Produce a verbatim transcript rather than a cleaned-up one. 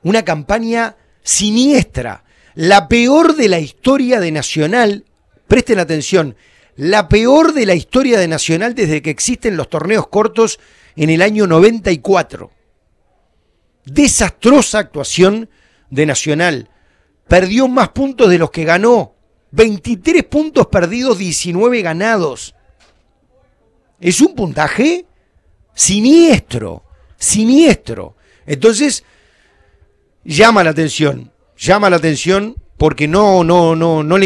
Una campaña siniestra, la peor de la historia de Nacional. Presten atención, la peor de la historia de Nacional desde que existen los torneos cortos en el año noventa y cuatro. Desastrosa actuación de Nacional. Perdió más puntos de los que ganó. veintitrés puntos perdidos, diecinueve ganados. Es un puntaje siniestro, siniestro. Entonces, llama la atención, llama la atención porque no, no, no, no le